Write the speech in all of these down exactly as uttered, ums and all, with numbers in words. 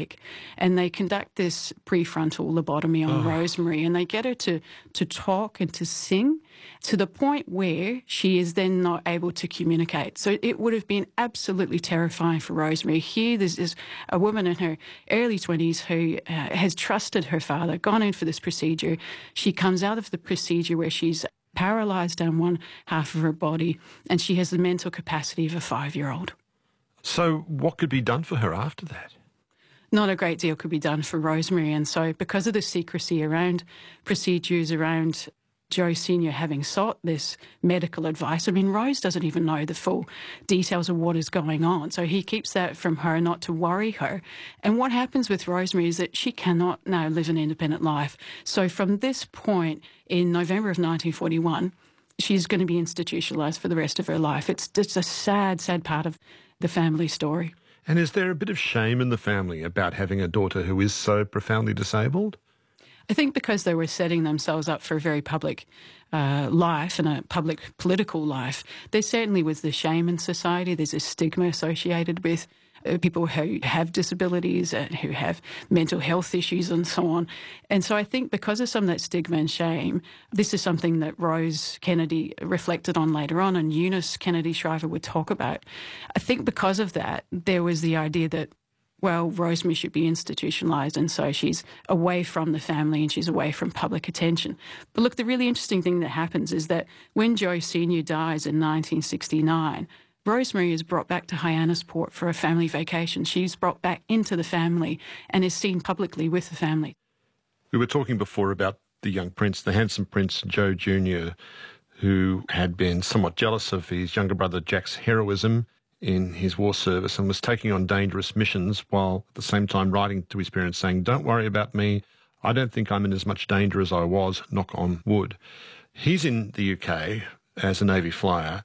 awake, and they conduct this prefrontal lobotomy on Oh. Rosemary, and they get her to, to talk and to sing to the point where she is then not able to communicate. So it would have been absolutely terrifying for Rosemary. Here there's this, a woman in her early twenties who uh, has trusted her father, gone in for this procedure. She comes out of the procedure where she's paralysed down one half of her body, and she has the mental capacity of a five-year-old. So what could be done for her after that? Not a great deal could be done for Rosemary, and so because of the secrecy around procedures, around Joe Senior having sought this medical advice, I mean, Rose doesn't even know the full details of what is going on, so he keeps that from her not to worry her. And what happens with Rosemary is that she cannot now live an independent life. So from this point, in November of nineteen forty-one, she's going to be institutionalised for the rest of her life. It's just a sad, sad part of the family story. And is there a bit of shame in the family about having a daughter who is so profoundly disabled? I think because they were setting themselves up for a very public uh, life and a public political life, there certainly was the shame in society. There's a stigma associated with uh, people who have disabilities and who have mental health issues and so on. And so I think because of some of that stigma and shame, this is something that Rose Kennedy reflected on later on, and Eunice Kennedy Shriver would talk about. I think because of that, there was the idea that, well, Rosemary should be institutionalised, and so she's away from the family and she's away from public attention. But look, the really interesting thing that happens is that when Joe Senior dies in nineteen sixty-nine, Rosemary is brought back to Hyannisport for a family vacation. She's brought back into the family and is seen publicly with the family. We were talking before about the young prince, the handsome Prince Joe Junior, who had been somewhat jealous of his younger brother Jack's heroism in his war service and was taking on dangerous missions while at the same time writing to his parents saying, "Don't worry about me. I don't think I'm in as much danger as I was, knock on wood." He's in the U K as a Navy flyer.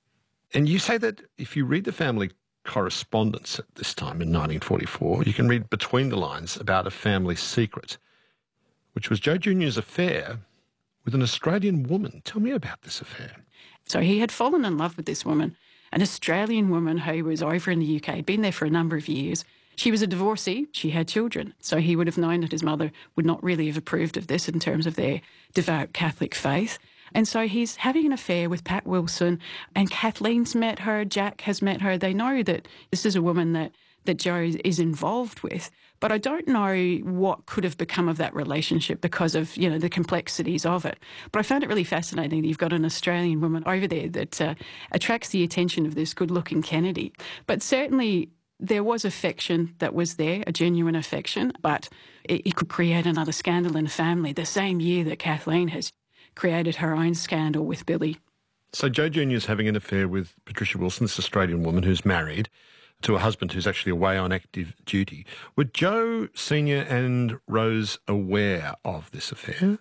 And you say that if you read the family correspondence at this time in nineteen forty-four, you can read between the lines about a family secret, which was Joe Junior's affair with an Australian woman. Tell me about this affair. So he had fallen in love with this woman, an Australian woman who was over in the U K, had been there for a number of years. She was a divorcee, she had children, so he would have known that his mother would not really have approved of this in terms of their devout Catholic faith. And so he's having an affair with Pat Wilson, and Kathleen's met her, Jack has met her. They know that this is a woman that, that Joe is involved with. But I don't know what could have become of that relationship because of, you know, the complexities of it. But I found it really fascinating that you've got an Australian woman over there that uh, attracts the attention of this good-looking Kennedy. But certainly there was affection that was there, a genuine affection, but it, it could create another scandal in the family the same year that Kathleen has created her own scandal with Billy. So Joe Junior's having an affair with Patricia Wilson, this Australian woman who's married to a husband who's actually away on active duty. Were Joe Senior and Rose aware of this affair?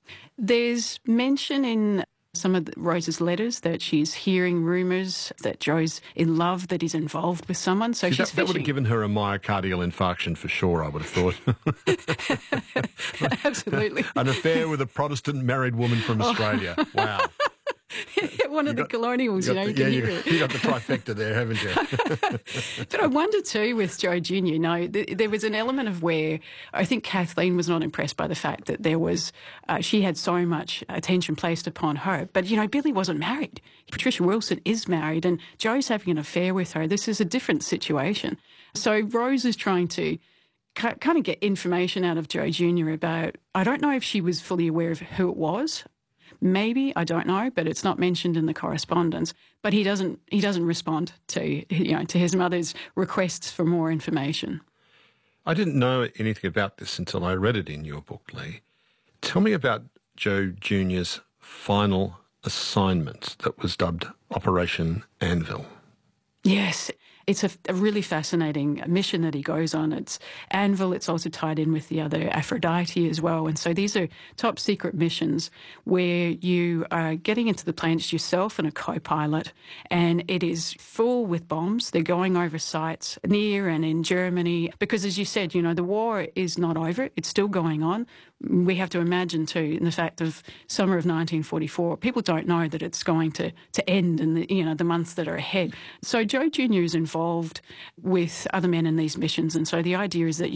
There's mention in some of Rose's letters that she's hearing rumours that Joe's in love, that he's involved with someone. So See, she's that, that would have given her a myocardial infarction for sure, I would have thought. Absolutely. An affair with a Protestant married woman from Australia. Wow. One of You the got- colonials, you, know, got you the- can yeah, hear you, it. you got the trifecta there, haven't you? But I wonder too with Joe Junior, you know, th- there was an element of where I think Kathleen was not impressed by the fact that there was, uh, she had so much attention placed upon her. But, you know, Billy wasn't married. Patricia Wilson is married and Joe's having an affair with her. This is a different situation. So Rose is trying to ki- kind of get information out of Joe Junior about, I don't know if she was fully aware of who it was. Maybe, I don't know, but it's not mentioned in the correspondence. But he doesn't he doesn't respond to, you know, to his mother's requests for more information. I didn't know anything about this until I read it in your book, Lee. Tell me about Joe Junior's final assignment that was dubbed Operation Anvil. Yes, it's a, a really fascinating mission that he goes on. It's Anvil, it's also tied in with the other Aphrodite as well. And so these are top secret missions where you are getting into the planets yourself and a co-pilot, and it is full with bombs. They're going over sites near and in Germany because, as you said, you know, the war is not over. It's still going on. We have to imagine too, in the fact of summer of nineteen forty-four, people don't know that it's going to, to end in the, you know, the months that are ahead. So Joe Junior is involved with other men in these missions, and so the idea is that